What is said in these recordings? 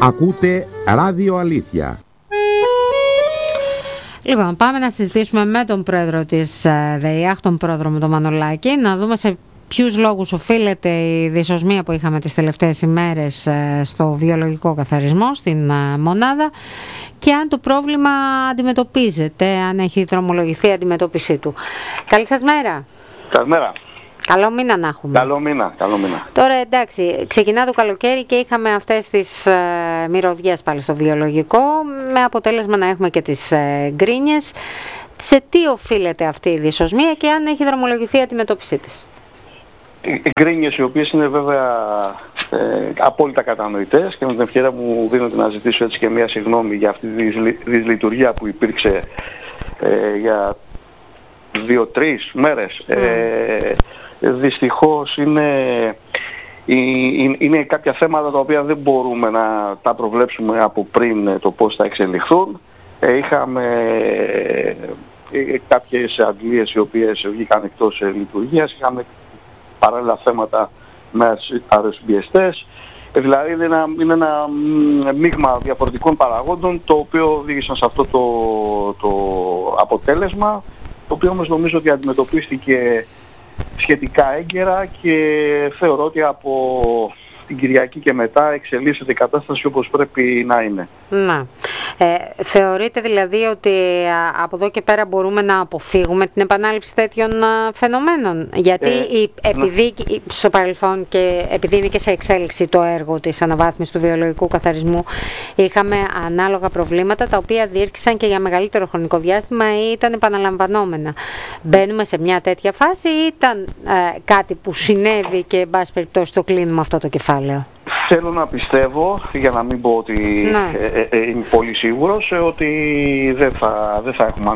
Ακούτε Ράδιο Αλήθεια. Λοιπόν, πάμε να συζητήσουμε με τον πρόεδρο της ΔΕΙΑΧ, τον πρόδρομο τον Μανολάκη, να δούμε σε ποιους λόγους οφείλεται η δυσοσμία που είχαμε τις τελευταίες ημέρες στο βιολογικό καθαρισμό, στην μονάδα, και αν το πρόβλημα αντιμετωπίζεται, αν έχει δρομολογηθεί η αντιμετώπιση του. Καλή σας μέρα. Καλημέρα. Καλό μήνα να έχουμε. Καλό μήνα. Τώρα εντάξει, ξεκινά το καλοκαίρι και είχαμε αυτές τις μυρωδιές πάλι στο βιολογικό, με αποτέλεσμα να έχουμε και τις γκρίνιες. Σε τι οφείλεται αυτή η δυσοσμία και αν έχει δρομολογηθεί η αντιμετώπιση της? Οι γκρίνιες, οι οποίες είναι βέβαια απόλυτα κατανοητές, και με την ευκαιρία μου δίνω να ζητήσω έτσι και μία συγγνώμη για αυτή τη δυσλειτουργία που υπήρξε για 2-3 μέρες. Δυστυχώς είναι κάποια θέματα τα οποία δεν μπορούμε να τα προβλέψουμε από πριν το πώς θα εξελιχθούν. Είχαμε κάποιες αντλίες οι οποίες βγήκαν εκτός λειτουργίας, είχαμε παράλληλα θέματα με αρρωσμπιεστές. Δηλαδή είναι ένα μείγμα διαφορετικών παραγόντων, το οποίο οδήγησαν σε αυτό το αποτέλεσμα, το οποίο όμως νομίζω ότι αντιμετωπίστηκε σχετικά έγκαιρα και θεωρώ ότι από την Κυριακή και μετά εξελίσσεται η κατάσταση όπως πρέπει να είναι. Να. Θεωρείτε δηλαδή ότι από εδώ και πέρα μπορούμε να αποφύγουμε την επανάληψη τέτοιων φαινομένων? Γιατί επειδή στο παρελθόν και επειδή είναι και σε εξέλιξη το έργο της αναβάθμισης του βιολογικού καθαρισμού, είχαμε ανάλογα προβλήματα τα οποία διήρκησαν και για μεγαλύτερο χρονικό διάστημα ή ήταν επαναλαμβανόμενα. Μπαίνουμε σε μια τέτοια φάση ή ήταν κάτι που συνέβη και εν πάση περιπτώσει το κλείνουμε αυτό το κεφάλαιο? Θέλω να πιστεύω, για να μην πω ότι είμαι πολύ σίγουρος, ότι δεν θα έχουμε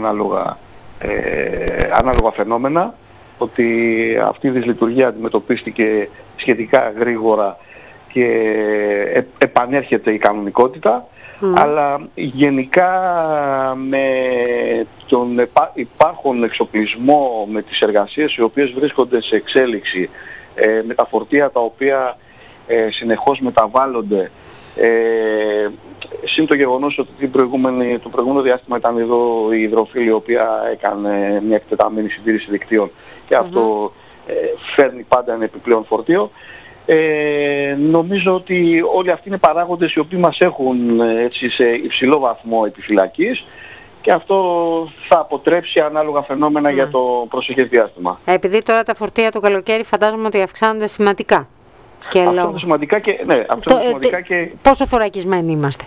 ανάλογα φαινόμενα, ότι αυτή η δυσλειτουργία αντιμετωπίστηκε σχετικά γρήγορα και επανέρχεται η κανονικότητα, αλλά γενικά με τον υπάρχον εξοπλισμό, με τις εργασίες οι οποίες βρίσκονται σε εξέλιξη, με τα φορτία τα οποία συνεχώς μεταβάλλονται, συν το γεγονός ότι το προηγούμενο διάστημα ήταν εδώ η υδροφύλλη, η οποία έκανε μια εκτεταμένη συντήρηση δικτύων, και αυτό φέρνει πάντα ένα επιπλέον φορτίο. Νομίζω ότι όλοι αυτοί είναι παράγοντες οι οποίοι μας έχουν έτσι σε υψηλό βαθμό επιφυλακής, και αυτό θα αποτρέψει ανάλογα φαινόμενα για το προσεχές διάστημα. Επειδή τώρα τα φορτία το καλοκαίρι φαντάζομαι ότι αυξάνονται σημαντικά. Αυτό είναι σημαντικά και... Πόσο θωρακισμένοι είμαστε?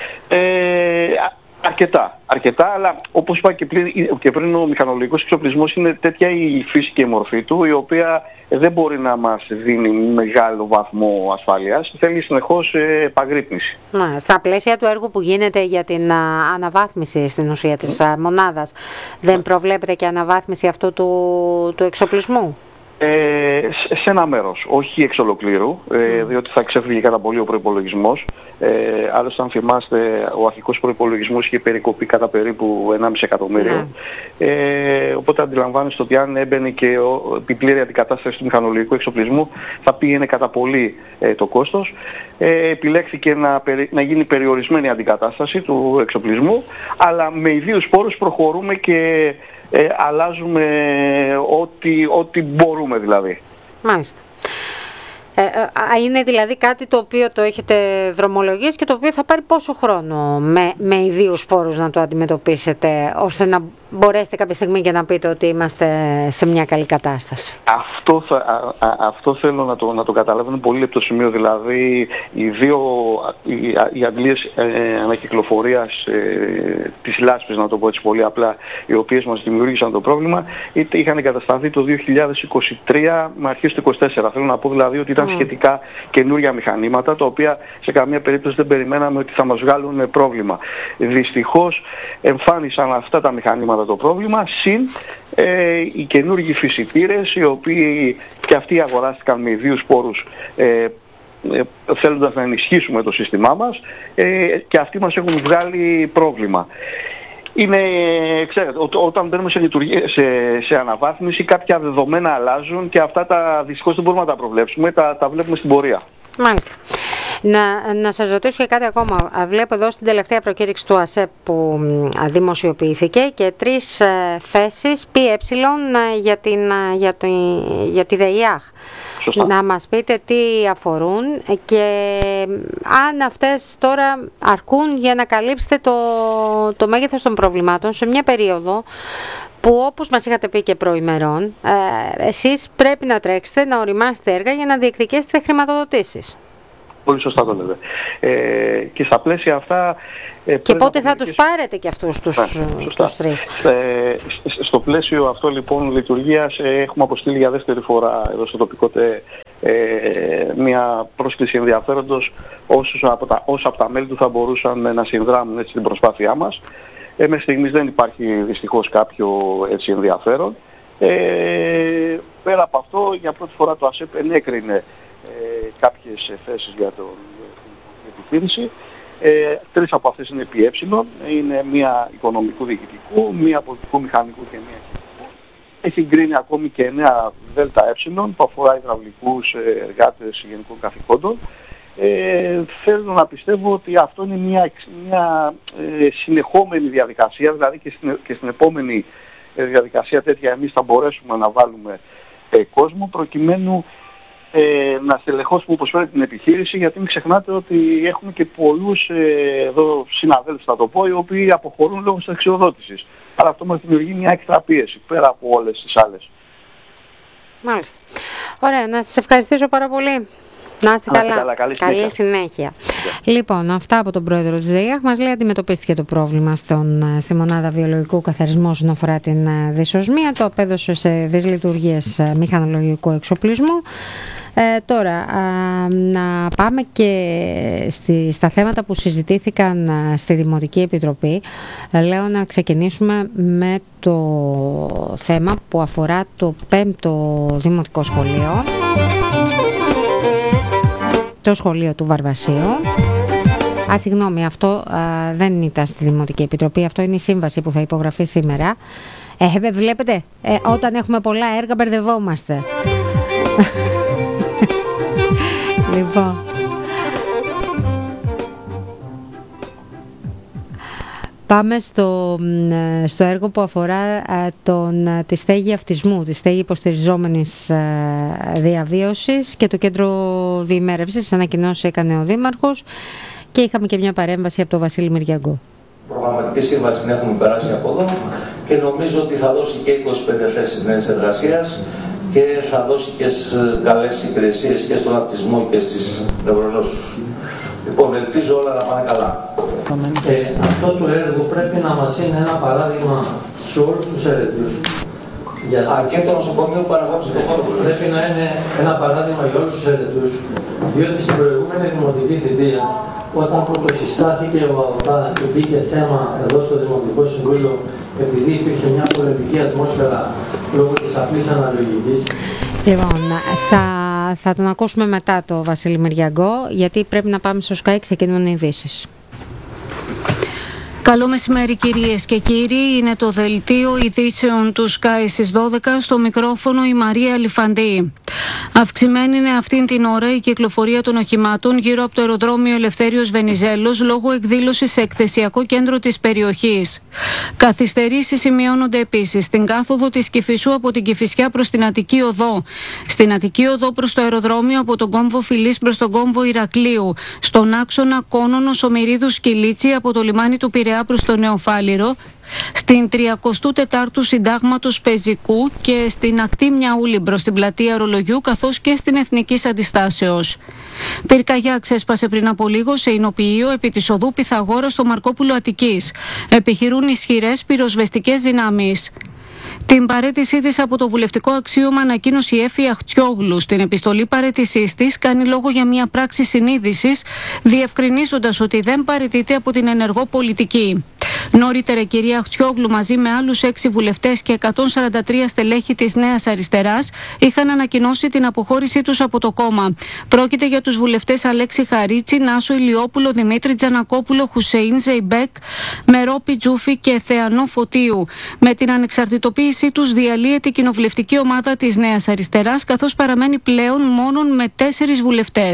Αρκετά, αλλά όπως είπα και πριν, ο μηχανολογικός εξοπλισμός είναι τέτοια η φύση και η μορφή του, η οποία δεν μπορεί να μας δίνει μεγάλο βαθμό ασφάλειας. Θέλει συνεχώς επαγρύπνηση. Στα πλαίσια του έργου που γίνεται για την αναβάθμιση στην ουσία της μονάδας, δεν προβλέπεται και αναβάθμιση αυτού του εξοπλισμού? Σε ένα μέρος, όχι εξ ολοκλήρου, διότι θα ξέφυγε κατά πολύ ο προϋπολογισμός. Άλλωστε, αν θυμάστε, ο αρχικός προϋπολογισμός είχε περικοπεί κατά περίπου 1,5 εκατομμύριο. Οπότε αντιλαμβάνεστε ότι αν έμπαινε και η πλήρη αντικατάσταση του μηχανολογικού εξοπλισμού, θα πήγαινε κατά πολύ το κόστος. Επιλέχθηκε να γίνει περιορισμένη αντικατάσταση του εξοπλισμού, αλλά με ιδίους πόρους προχωρούμε και αλλάζουμε ό,τι μπορούμε δηλαδή. Μάλιστα. Είναι δηλαδή κάτι το οποίο το έχετε δρομολογήσει και το οποίο θα πάρει πόσο χρόνο με ιδίους πόρους να το αντιμετωπίσετε, ώστε να μπορέσετε κάποια στιγμή και να πείτε ότι είμαστε σε μια καλή κατάσταση? Αυτό θέλω να το καταλάβω. Είναι πολύ λεπτό σημείο. Δηλαδή οι αντλίες ανακυκλοφορίας της λάσπης, να το πω έτσι πολύ απλά, οι οποίες μας δημιούργησαν το πρόβλημα, είχαν εγκατασταθεί το 2023 με αρχές του 2024. Θέλω να πω δηλαδή ότι ήταν σχετικά καινούργια μηχανήματα, τα οποία σε καμία περίπτωση δεν περιμέναμε ότι θα μας βγάλουν πρόβλημα. Δυστυχώς εμφάνισαν αυτά τα μηχανήματα το πρόβλημα, συν οι καινούργιοι φυσιτήρες, οι οποίοι και αυτοί αγοράστηκαν με ιδίους πόρους, θέλοντας να ενισχύσουμε το σύστημά μας, και αυτοί μας έχουν βγάλει πρόβλημα. Ξέρετε, όταν μπαίνουμε σε αναβάθμιση, κάποια δεδομένα αλλάζουν και αυτά δυστυχώς δεν μπορούμε να τα προβλέψουμε, τα βλέπουμε στην πορεία. Μάλιστα. Να σας ρωτήσω και κάτι ακόμα. Βλέπω εδώ στην τελευταία προκήρυξη του ΑΣΕΠ που δημοσιοποιήθηκε και 3 θέσεις ΠΕ για τη ΔΕΙΑΧ. Σωστά. Να μας πείτε τι αφορούν και αν αυτές τώρα αρκούν για να καλύψετε το μέγεθος των προβλημάτων σε μια περίοδο που, όπως μας είχατε πει και προημερών, εσείς πρέπει να τρέξετε, να οριμάσετε έργα για να διεκδικήσετε χρηματοδοτήσεις. Πολύ σωστά το λέτε. Και στα πλαίσια αυτά... και πότε θα τους πάρετε και αυτούς τους 3. Στο πλαίσιο αυτό λοιπόν λειτουργίας έχουμε αποστείλει για δεύτερη φορά εδώ στο τοπικό μια πρόσκληση ενδιαφέροντος όσοι από τα μέλη του θα μπορούσαν να συνδράμουν έτσι την προσπάθειά μας. Μέχρι στιγμής δεν υπάρχει δυστυχώς κάποιο έτσι ενδιαφέρον. Πέρα από αυτό, για πρώτη φορά το ΑΣΕΠ ενέκρινε κάποιες θέσεις για την επιχείρηση. 3 από αυτές είναι ΠΕ, είναι μία οικονομικού διοικητικού, μία πολιτικού μηχανικού και μία χημικού. Έχει γκρίνει ακόμη και 9 ΔΕ που αφορά υδραυλικούς εργάτες γενικών καθηκόντων. Θέλω να πιστεύω ότι αυτό είναι μια συνεχόμενη διαδικασία, δηλαδή και στην επόμενη διαδικασία τέτοια εμείς θα μπορέσουμε να βάλουμε κόσμο προκειμένου να στελεχώσουμε όπως πρέπει την επιχείρηση, γιατί μην ξεχνάτε ότι έχουμε και πολλούς εδώ συναδέλφους, θα το πω, οι οποίοι αποχωρούν λόγω της αξιοδότησης. Άρα αυτό μας δημιουργεί μια έξτρα πίεση πέρα από όλες τις άλλες. Μάλιστα. Ωραία, να σας ευχαριστήσω πάρα πολύ. Να είστε καλά. Καλή συνέχεια. Λοιπόν, αυτά από τον πρόεδρο της ΔΕΙΑΧ. Μας λέει αντιμετωπίστηκε το πρόβλημα στη μονάδα βιολογικού καθαρισμού όσον αφορά την δυσοσμία. Το απέδωσε σε δυσλειτουργίες μηχανολογικού εξοπλισμού. Τώρα, να πάμε και στα θέματα που συζητήθηκαν στη Δημοτική Επιτροπή. Λέω να ξεκινήσουμε με το θέμα που αφορά το 5ο Δημοτικό Σχολείο. Το σχολείο του Βαρβασίου. Συγγνώμη, αυτό δεν ήταν στη Δημοτική Επιτροπή, αυτό είναι η σύμβαση που θα υπογραφεί σήμερα. Βλέπετε, όταν έχουμε πολλά έργα μπερδευόμαστε. Λοιπόν, πάμε στο έργο που αφορά τη στέγη αυτισμού, τη στέγη υποστηριζόμενης διαβίωσης και το κέντρο διημέρευσης. Ανακοινώσεις έκανε ο Δήμαρχος και είχαμε και μια παρέμβαση από τον Βασίλη Μυριαγκό. Προγραμματική σύμβαση την έχουμε περάσει από εδώ και νομίζω ότι θα δώσει και 25 θέσεις νέες εργασίας και θα δώσει και καλές υπηρεσίες και στον αυτισμό και στις νευρονόσους. Λοιπόν, ελπίζω όλα να πάνε καλά. Αυτό το έργο πρέπει να μας είναι ένα παράδειγμα σε όλους τους ερετούς. Και το νοσοκομείο που παραγώγησε το χώρο. Πρέπει να είναι ένα παράδειγμα για όλους τους ερετούς. Διότι στην προηγούμενη δημοτική θητεία, όταν πρωτοσυστάθηκε ο ΑΟΤΑ και μπήκε θέμα εδώ στο Δημοτικό Συμβούλιο, επειδή υπήρχε μια πολεμική ατμόσφαιρα λόγω της απλής αναλογικής. Λοιπόν, θα τον ακούσουμε μετά το Βασίλη Μυριαγκό, γιατί πρέπει να πάμε στο Sky, ξεκινούν οι ειδήσεις. Καλό μεσημέρι κυρίες και κύριοι, είναι το δελτίο ειδήσεων του Sky στις 12, στο μικρόφωνο η Μαρία Λιφαντή. Αυξημένη είναι αυτήν την ώρα η κυκλοφορία των οχημάτων γύρω από το αεροδρόμιο Ελευθέριος Βενιζέλος λόγω εκδήλωσης σε εκθεσιακό κέντρο της περιοχής. Καθυστερήσεις σημειώνονται επίσης στην κάθοδο της Κηφισού από την Κηφισιά προς την Αττική Οδό, στην Αττική Οδό προς το αεροδρόμιο από τον κόμβο Φιλής προς τον κόμβο Ηρακλείου, στον άξονα Κόνονος Ομηρίδου Σκυλίτσι από το λιμάνι του Πειραιά προς το Νεοφάλιρο, στην 34ου Συντάγματος Πεζικού και στην ακτή Μιαούλη προς την πλατεία Ρολογιού, καθώς και στην Εθνικής Αντιστάσεως. Πυρκαγιά ξέσπασε πριν από λίγο σε εινοποιείο επί της οδού Πυθαγόρα στο Μαρκόπουλο Αττικής. Επιχειρούν ισχυρές πυροσβεστικές δυνάμεις. Την παραίτησή της από το βουλευτικό αξίωμα ανακοίνωσε η Έφη Αχτσιόγλου. Στην επιστολή παραίτησής της κάνει λόγο για μια πράξη συνείδησης, διευκρινίζοντας ότι δεν παραιτείται από την ενεργό πολιτική. Νωρίτερα η κυρία Αχτσιόγλου μαζί με άλλους 6 βουλευτές και 143 στελέχη της Νέας Αριστεράς είχαν ανακοινώσει την αποχώρησή τους από το κόμμα. Πρόκειται για τους βουλευτές Αλέξη Χαρίτσι, Νάσο Ηλιόπουλο, Δημήτρη Τζανακόπουλο, Χουσεΐν Ζεϊμπέκ, Μερόπη Τζούφη και Θεανό Φωτίου. Με την ανεξαρτητοποίησή τους διαλύεται η κοινοβουλευτική ομάδα της Νέας Αριστεράς, καθώς παραμένει πλέον μόνον με 4 βουλευτές.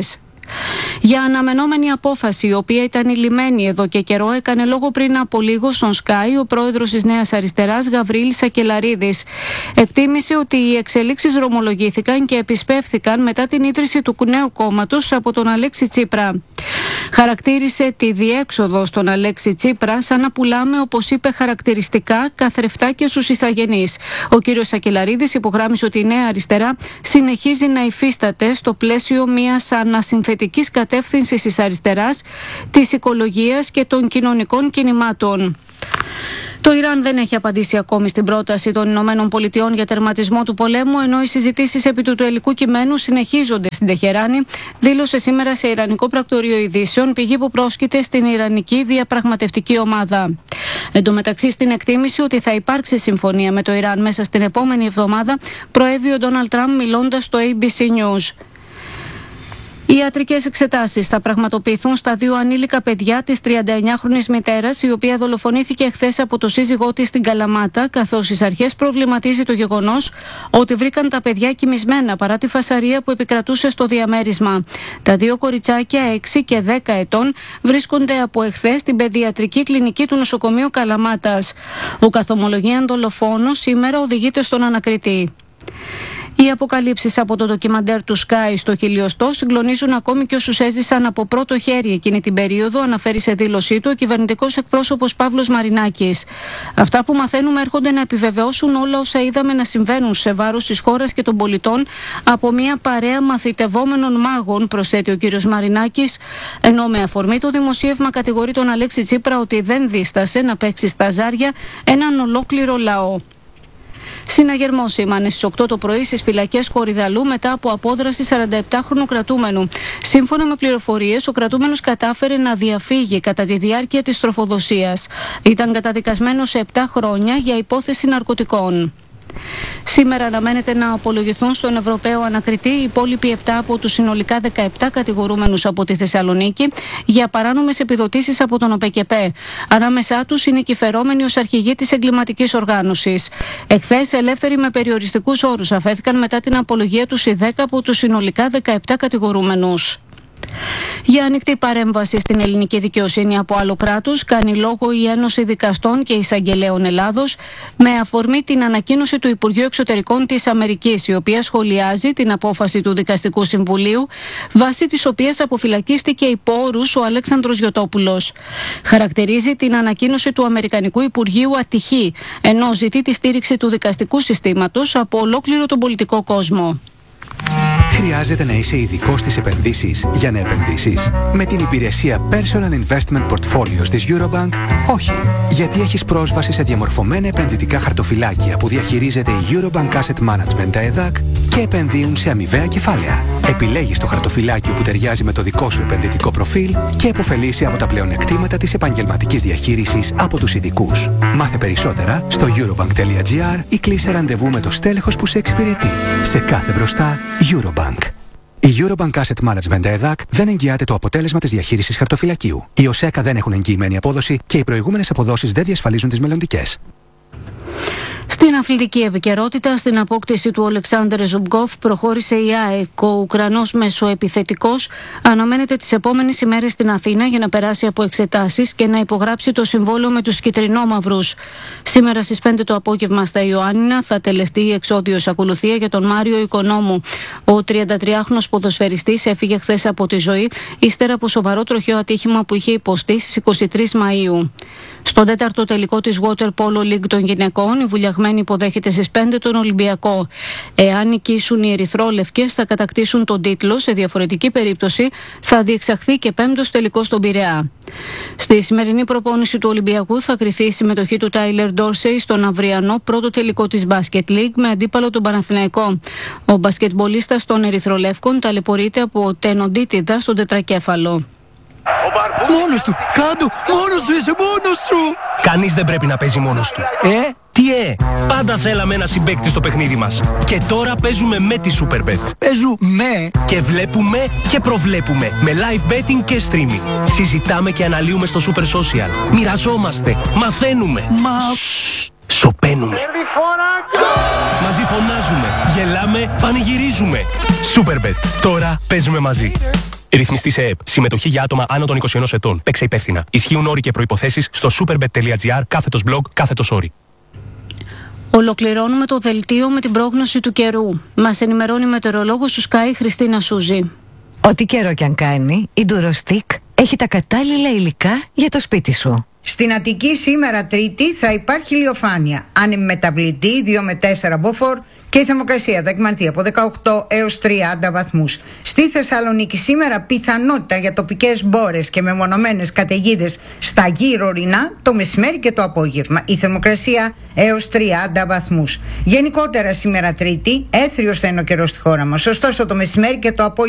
Για αναμενόμενη απόφαση, η οποία ήταν ηλυμένη εδώ και καιρό, έκανε λόγο πριν από λίγο στον Sky ο πρόεδρος της Νέας Αριστεράς, Γαβρίλης Σακελαρίδης. Εκτίμησε ότι οι εξελίξεις δρομολογήθηκαν και επισπεύθηκαν μετά την ίδρυση του νέου κόμματος από τον Αλέξη Τσίπρα. Χαρακτήρισε τη διέξοδο στον Αλέξη Τσίπρα σαν να πουλάμε, όπως είπε χαρακτηριστικά, καθρεφτάκια στους ηθαγενείς. Ο κ. Σακελαρίδης υπογράμμισε ότι η Νέα Αριστερά συνεχίζει να υφίσταται στο πλαίσιο μιας ανασυνθετικής κατεύθυνσης της αριστεράς, της οικολογίας και των κοινωνικών κινημάτων. Το Ιράν δεν έχει απαντήσει ακόμη στην πρόταση των Ηνωμένων Πολιτειών για τερματισμό του πολέμου, ενώ οι συζητήσεις επί του τελικού κειμένου συνεχίζονται στην Τεχεράνη, δήλωσε σήμερα σε Ιρανικό πρακτορείο ειδήσεων πηγή που πρόσκειται στην Ιρανική διαπραγματευτική ομάδα. Εν τω μεταξύ, στην εκτίμηση ότι θα υπάρξει συμφωνία με το Ιράν μέσα στην επόμενη εβδομάδα, προέβη ο Ντόναλντ Τραμπ μιλώντας στο ABC News. Οι ιατρικές εξετάσεις θα πραγματοποιηθούν στα 2 ανήλικα παιδιά της 39χρονης μητέρας, η οποία δολοφονήθηκε χθες από το σύζυγό της στην Καλαμάτα, καθώς στις αρχές προβληματίζει το γεγονός ότι βρήκαν τα παιδιά κοιμισμένα παρά τη φασαρία που επικρατούσε στο διαμέρισμα. Τα 2 κοριτσάκια 6 και 10 ετών βρίσκονται από εχθές στην παιδιατρική κλινική του νοσοκομείου Καλαμάτας. Ο καθομολογίαν δολοφόνος σήμερα οδηγείται στον ανακριτή. Οι αποκαλύψεις από το ντοκιμαντέρ του Sky στο χιλιοστό συγκλονίζουν ακόμη και όσους έζησαν από πρώτο χέρι εκείνη την περίοδο, αναφέρει σε δήλωσή του ο κυβερνητικός εκπρόσωπος Παύλος Μαρινάκης. Αυτά που μαθαίνουμε έρχονται να επιβεβαιώσουν όλα όσα είδαμε να συμβαίνουν σε βάρος της χώρας και των πολιτών από μια παρέα μαθητευόμενων μάγων, προσθέτει ο κύριος Μαρινάκης, ενώ με αφορμή το δημοσίευμα κατηγορεί τον Αλέξη Τσίπρα ότι δεν δίστασε να παίξει στα ζάρια έναν ολόκληρο λαό. Συναγερμό σήμανε στις 8 το πρωί στις φυλακές Κορυδαλού μετά από απόδραση 47χρονου κρατούμενου. Σύμφωνα με πληροφορίες, ο κρατούμενος κατάφερε να διαφύγει κατά τη διάρκεια της τροφοδοσίας. Ήταν καταδικασμένος σε 7 χρόνια για υπόθεση ναρκωτικών. Σήμερα αναμένεται να απολογηθούν στον Ευρωπαίο ανακριτή οι υπόλοιποι 7 από τους συνολικά 17 κατηγορούμενους από τη Θεσσαλονίκη για παράνομες επιδοτήσεις από τον ΟΠΕΚΕΠΕ. Ανάμεσά τους είναι κυφερόμενοι ως αρχηγοί της εγκληματικής οργάνωσης. Εχθές, ελεύθεροι με περιοριστικούς όρους αφέθηκαν μετά την απολογία τους οι 10 από τους συνολικά 17 κατηγορούμενους. Για ανοιχτή παρέμβαση στην ελληνική δικαιοσύνη από άλλο κράτος κάνει λόγο η Ένωση Δικαστών και Εισαγγελέων Ελλάδος με αφορμή την ανακοίνωση του Υπουργείου Εξωτερικών της Αμερικής, η οποία σχολιάζει την απόφαση του Δικαστικού Συμβουλίου, βάσει της οποίας αποφυλακίστηκε υπό όρους ο Αλέξανδρος Γιωτόπουλος. Χαρακτηρίζει την ανακοίνωση του Αμερικανικού Υπουργείου ατυχή, ενώ ζητεί τη στήριξη του δικαστικού συστήματος από ολόκληρο τον πολιτικό κόσμο. Χρειάζεται να είσαι ειδικός στις επενδύσεις για να επενδύσεις? Με την υπηρεσία Personal Investment Portfolios της Eurobank, όχι. Γιατί έχεις πρόσβαση σε διαμορφωμένα επενδυτικά χαρτοφυλάκια που διαχειρίζεται η Eurobank Asset Management, τα ΕΔΑΚ, και επενδύουν σε αμοιβαία κεφάλαια. Επιλέγεις το χαρτοφυλάκιο που ταιριάζει με το δικό σου επενδυτικό προφίλ και επωφελείσαι από τα πλεονεκτήματα της επαγγελματικής διαχείρισης από τους ειδικούς. Μάθε περισσότερα στο eurobank.gr ή κλείσε ραντεβού με το στέλεχος που σε εξυπηρετεί. Σε κάθε μπροστά, Eurobank. Η Eurobank Asset Management ΕΔΑΚ δεν εγγυάται το αποτέλεσμα της διαχείρισης χαρτοφυλακίου. Οι ΟΣΕΚΑ δεν έχουν εγγυημένη απόδοση και οι προηγούμενες αποδόσεις δεν διασφαλίζουν τις μελλοντικές. Στην αθλητική επικαιρότητα, στην απόκτηση του Ολεξάνδρ Ζουμπκόφ προχώρησε η ΑΕΚ. Ο Ουκρανός μεσοεπιθετικός αναμένεται τις επόμενες ημέρες στην Αθήνα για να περάσει από εξετάσεις και να υπογράψει το συμβόλαιο με τους κυτρινόμαυρους. Σήμερα στις 5 το απόγευμα στα Ιωάννινα θα τελεστεί η εξώδιος ακολουθία για τον Μάριο Οικονόμου. Ο 33χρονος ποδοσφαιριστής έφυγε χθες από τη ζωή ύστερα από σοβαρό τροχαίο ατύχημα που είχε υποστεί στις 23 Μαΐου. Στον 4ο τελικό της Water Polo League των γυναικών, η Βουλιαγμένη υποδέχεται στις 5 τον Ολυμπιακό. Εάν νικήσουν οι ερυθρόλευκες, θα κατακτήσουν τον τίτλο. Σε διαφορετική περίπτωση, θα διεξαχθεί και 5ος τελικός στον Πειραιά. Στη σημερινή προπόνηση του Ολυμπιακού θα κριθεί η συμμετοχή του Τάιλερ Ντόρσεϊ στον αυριανό πρώτο τελικό της Basket League με αντίπαλο τον Παναθηναϊκό. Ο μπασκετμπολίστας των ερυθρολεύκων ταλαιπωρείται από τενοντίτιδα στον τετρακέφαλο. Μόνος του! Κάντο! Μόνος σου! Είσαι μόνος σου! Κανείς δεν πρέπει να παίζει μόνος του. Τι πάντα θέλαμε ένα συμπαίκτη στο παιχνίδι μας. Και τώρα παίζουμε με τη Superbet. Παίζουμε! Και βλέπουμε και προβλέπουμε. Με live betting και streaming. Συζητάμε και αναλύουμε στο Super Social. Μοιραζόμαστε. Μαθαίνουμε. Σωπαίνουμε. Μαζί φωνάζουμε. Γελάμε. Πανηγυρίζουμε. Superbet. Τώρα παίζουμε μαζί. Ρυθμιστή σε ΕΕΠ. Συμμετοχή για άτομα άνω των 21 ετών. Παίξε υπεύθυνα. Ισχύουν όροι και προϋποθέσεις στο superbet.gr/blog/όροι. Ολοκληρώνουμε το δελτίο με την πρόγνωση του καιρού. Μας ενημερώνει η μετεωρολόγος του Sky Χριστίνα Σούζη. Ό,τι καιρό κι αν κάνει, η Ντουροστικ έχει τα κατάλληλα υλικά για το σπίτι σου. Στην Αττική σήμερα Τρίτη θα υπάρχει ηλιοφάνεια. Άνεμη μεταβλητή 2 με 4 μποφόρ και η θερμοκρασία θα εκμανθεί από 18 έως 30 βαθμούς. Στη Θεσσαλονίκη σήμερα πιθανότητα για τοπικές μπόρες και μεμονωμένες καταιγίδες στα γύρω ορεινά το μεσημέρι και το απόγευμα. Η θερμοκρασία έως 30 βαθμούς. Γενικότερα σήμερα Τρίτη έθριος θα είναι ο καιρός στη χώρα μας. Ωστόσο το μεσημέρι και το απόγευμα